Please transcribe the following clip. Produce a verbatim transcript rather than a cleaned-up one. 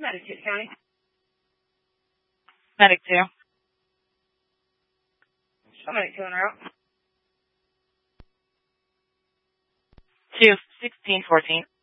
Medic two, County. Medic two. Show Medic two en route. two, sixteen fourteen.